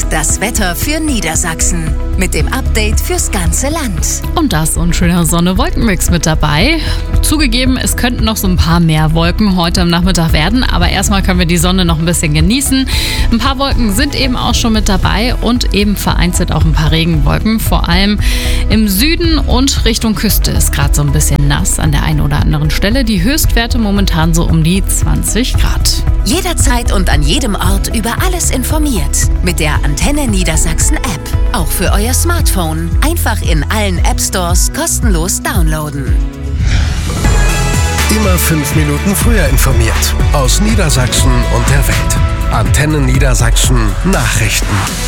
Das Wetter für Niedersachsen mit dem Update fürs ganze Land. Und da ist so ein schöner Sonne-Wolkenmix mit dabei. Zugegeben, es könnten noch so ein paar mehr Wolken heute am Nachmittag werden, aber erstmal können wir die Sonne noch ein bisschen genießen. Ein paar Wolken sind eben auch schon mit dabei und eben vereinzelt auch ein paar Regenwolken. Vor allem im Süden und Richtung Küste ist gerade so ein bisschen nass an der einen oder anderen Stelle. Die Höchstwerte momentan so um die 20 Grad. Jederzeit und an jedem Ort über alles informiert. Mit der Antenne Niedersachsen App. Auch für euer Smartphone. Einfach in allen App Stores kostenlos downloaden. Immer 5 Minuten früher informiert. Aus Niedersachsen und der Welt. Antenne Niedersachsen Nachrichten.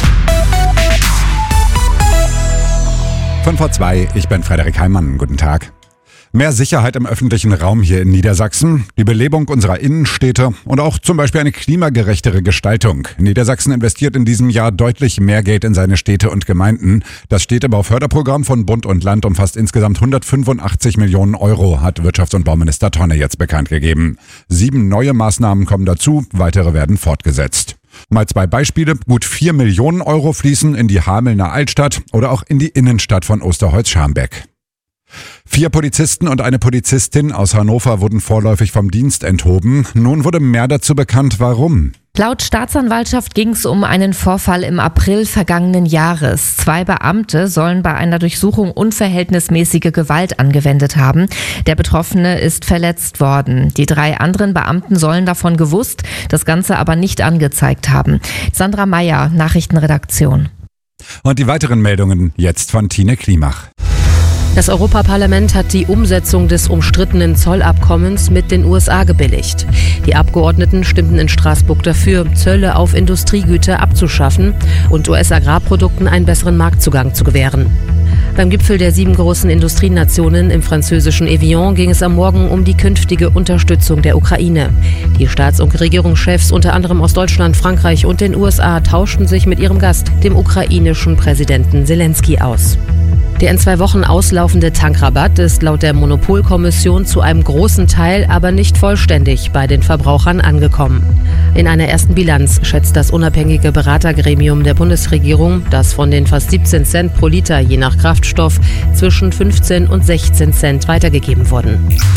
5:02, ich bin Frederik Heimann. Guten Tag. Mehr Sicherheit im öffentlichen Raum hier in Niedersachsen, die Belebung unserer Innenstädte und auch zum Beispiel eine klimagerechtere Gestaltung. Niedersachsen investiert in diesem Jahr deutlich mehr Geld in seine Städte und Gemeinden. Das Städtebauförderprogramm von Bund und Land umfasst insgesamt 185 Millionen Euro, hat Wirtschafts- und Bauminister Tonne jetzt bekannt gegeben. 7 neue Maßnahmen kommen dazu, weitere werden fortgesetzt. Mal 2 Beispiele. Gut 4 Millionen Euro fließen in die Hamelner Altstadt oder auch in die Innenstadt von Osterholz-Scharmbeck. 4 Polizisten und eine Polizistin aus Hannover wurden vorläufig vom Dienst enthoben. Nun wurde mehr dazu bekannt, warum. Laut Staatsanwaltschaft ging es um einen Vorfall im April vergangenen Jahres. 2 Beamte sollen bei einer Durchsuchung unverhältnismäßige Gewalt angewendet haben. Der Betroffene ist verletzt worden. Die 3 anderen Beamten sollen davon gewusst, das Ganze aber nicht angezeigt haben. Sandra Meyer, Nachrichtenredaktion. Und die weiteren Meldungen jetzt von Tine Klimach. Das Europaparlament hat die Umsetzung des umstrittenen Zollabkommens mit den USA gebilligt. Die Abgeordneten stimmten in Straßburg dafür, Zölle auf Industriegüter abzuschaffen und US-Agrarprodukten einen besseren Marktzugang zu gewähren. Beim Gipfel der 7 großen Industrienationen im französischen Evian ging es am Morgen um die künftige Unterstützung der Ukraine. Die Staats- und Regierungschefs unter anderem aus Deutschland, Frankreich und den USA tauschten sich mit ihrem Gast, dem ukrainischen Präsidenten Zelensky, aus. Der in 2 Wochen auslaufende Tankrabatt ist laut der Monopolkommission zu einem großen Teil, aber nicht vollständig bei den Verbrauchern angekommen. In einer ersten Bilanz schätzt das unabhängige Beratergremium der Bundesregierung, dass von den fast 17 Cent pro Liter je nach Kraftstoff zwischen 15 und 16 Cent weitergegeben wurden.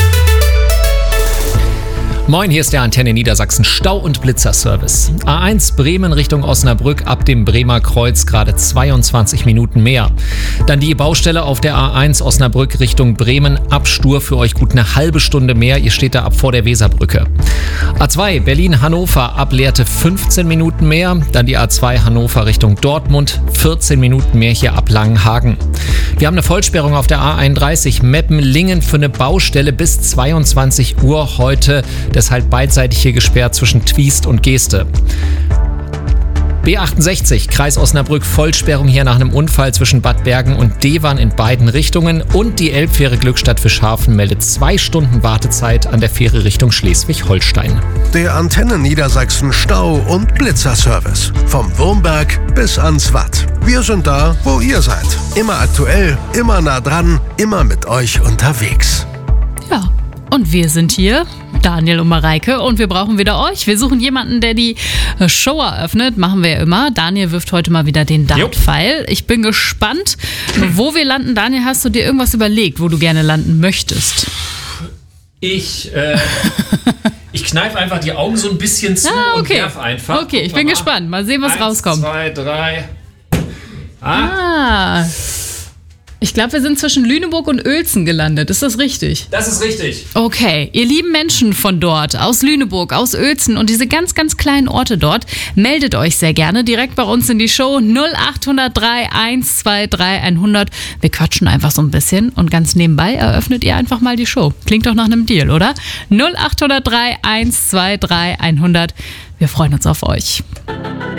Moin, hier ist der Antenne Niedersachsen Stau- und Blitzerservice. A1 Bremen Richtung Osnabrück ab dem Bremer Kreuz gerade 22 Minuten mehr. Dann die Baustelle auf der A1 Osnabrück Richtung Bremen ab Stur für euch gut eine halbe Stunde mehr. Ihr steht da ab vor der Weserbrücke. A2 Berlin-Hannover ab Lehrte 15 Minuten mehr. Dann die A2 Hannover Richtung Dortmund 14 Minuten mehr hier ab Langenhagen. Wir haben eine Vollsperrung auf der A31 Meppen-Lingen für eine Baustelle bis 22 Uhr heute. Deshalb beidseitig hier gesperrt zwischen Twiest und Geeste. B68, Kreis Osnabrück, Vollsperrung hier nach einem Unfall zwischen Bad Bergen und Devern in beiden Richtungen. Und die Elbfähre Glückstadt Fischhafen meldet 2 Stunden Wartezeit an der Fähre Richtung Schleswig-Holstein. Der Antenne Niedersachsen Stau- und Blitzerservice. Vom Wurmberg bis ans Watt. Wir sind da, wo ihr seid. Immer aktuell, immer nah dran, immer mit euch unterwegs. Ja, und wir sind hier, Daniel und Mareike, und wir brauchen wieder euch. Wir suchen jemanden, der die Show eröffnet. Machen wir ja immer. Daniel wirft heute mal wieder den Dart-Pfeil. Ich bin gespannt, wo wir landen. Daniel, hast du dir irgendwas überlegt, wo du gerne landen möchtest? Ich kneife einfach die Augen so ein bisschen zu und werf einfach. Okay, ich bin gespannt. Mal sehen, was 1, rauskommt. 2, 3. Ich glaube, wir sind zwischen Lüneburg und Uelzen gelandet. Ist das richtig? Das ist richtig. Okay, ihr lieben Menschen von dort, aus Lüneburg, aus Uelzen und diese ganz, ganz kleinen Orte dort, meldet euch sehr gerne direkt bei uns in die Show 0803 123 100. Wir quatschen einfach so ein bisschen und ganz nebenbei eröffnet ihr einfach mal die Show. Klingt doch nach einem Deal, oder? 0803 123 100. Wir freuen uns auf euch.